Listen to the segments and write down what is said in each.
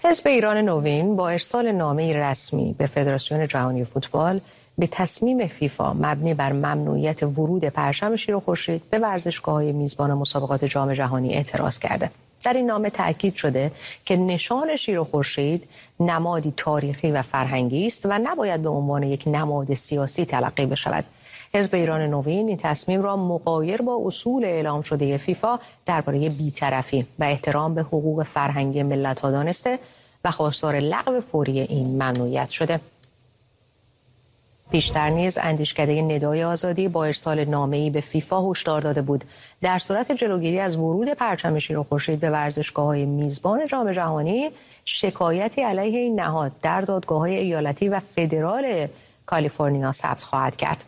حزب ایران نوین با ارسال نامه‌ای رسمی به فدراسیون جهانی فوتبال به تصمیم فیفا مبنی بر ممنوعیت ورود پرچم شیر و خورشید به ورزشگاه‌های میزبان مسابقات جام جهانی اعتراض کرده. در این نامه تأکید شده که نشان شیر و خورشید نمادی تاریخی و فرهنگی است و نباید به عنوان یک نماد سیاسی تلقی بشود. حزب ایران نوین این تصمیم را مغایر با اصول اعلام شده فیفا درباره بی‌طرفی و احترام به حقوق فرهنگی ملت‌ها دانسته و خواستار لغو فوری این ممنوعیت شده. پیشتر نیز اندیشکده ندای آزادی با ارسال نامه‌ای به فیفا هشدار داده بود در صورت جلوگیری از ورود پرچم شیر و خورشید به ورزشگاه‌های میزبان جام جهانی شکایتی علیه این نهاد در دادگاه‌های ایالتی و فدرال کالیفرنیا ثبت خواهد کرد.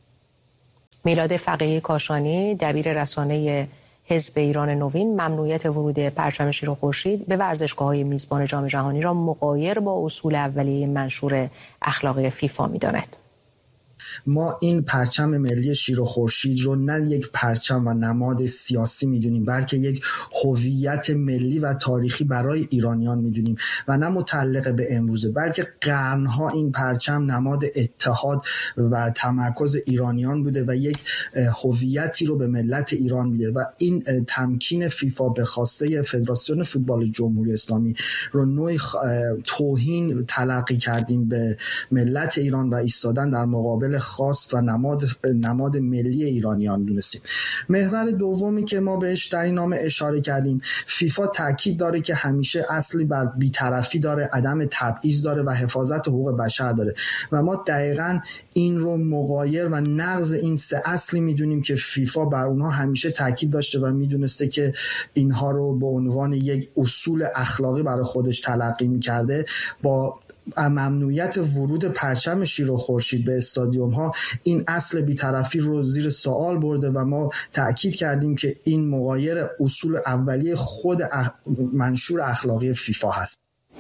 میلاد فقیهی کاشانی دبیر رسانه حزب ایران نوین ممنوعیت ورود پرچم شیر و خورشید به ورزشگاه‌های میزبان جام جهانی را مغایر با اصول اولیه منشور اخلاقی فیفا می‌داند. ما این پرچم ملی شیر و خورشید رو نه یک پرچم و نماد سیاسی میدونیم، بلکه یک هویت ملی و تاریخی برای ایرانیان میدونیم و نه متعلق به امروزه، بلکه قرنها این پرچم نماد اتحاد و تمرکز ایرانیان بوده و یک هویتی رو به ملت ایران میده و این تمکین فیفا به خواسته فدراسیون فوتبال جمهوری اسلامی رو نوعی توهین تلقی کردیم به ملت ایران و ایستادن در مقابل خواست و نماد ملی ایرانیان دونستیم. محور دومی که ما بهش در این نامه اشاره کردیم، فیفا تاکید داره که همیشه اصلی بر بی‌طرفی داره، عدم تبعیض داره و حفاظت حقوق بشر داره و ما دقیقاً این رو مغایر و نقض این سه اصلی میدونیم که فیفا بر اونها همیشه تاکید داشته و میدونسته که اینها رو به عنوان یک اصول اخلاقی برای خودش تلقی میکرده. با ممنوعیت ورود پرچم شیر و خورشید به استادیوم ها این اصل بی‌طرفی رو زیر سوال برده و ما تأکید کردیم که این مغایر اصول اولیه خود منشور اخلاقی فیفا هست.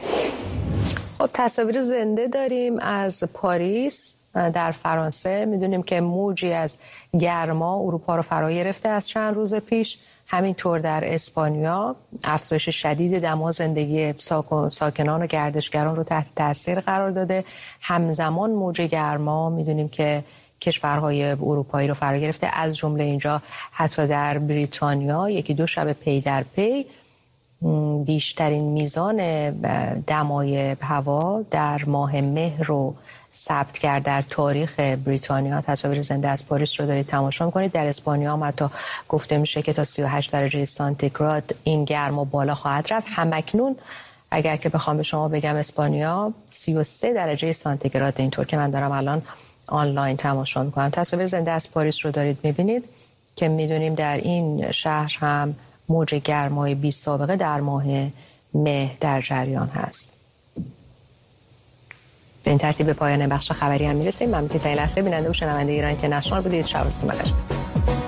خب تصاویر زنده داریم از پاریس در فرانسه. میدونیم که موجی از گرما اروپا رو فرا گرفته از چند روز پیش. همینطور در اسپانیا افزایش شدید دما زندگی ساکنان و گردشگران رو تحت تاثیر قرار داده. همزمان موج گرما میدونیم که کشورهای اروپایی رو فرا گرفته، از جمله اینجا حتی در بریتانیا 1-2 شب پی در پی بیشترین میزان دمای هوا در ماه مهر رو ثبت کرد در تاریخ بریتانیا. تصاویر زنده از پاریس رو دارید تماشا می‌کنید. در اسپانیا هم حتی گفته میشه که تا 38 درجه سانتیگراد این گرما بالا خواهد رفت. همکنون اگر که بخوام به شما بگم اسپانیا 33 درجه سانتیگراد، اینطور که من دارم الان آنلاین تماشا می‌کنم. تصاویر زنده از پاریس رو دارید می‌بینید که می‌دونیم در این شهر هم موج گرمای بی سابقه در ماه مه در جریان هست. به این ترتیب به پایان بخش خبری هم میرسیم. ممنون که تا این لحظه بیننده و شنونده ایران اینترنشنال بودید. شب و روزتون بخیر.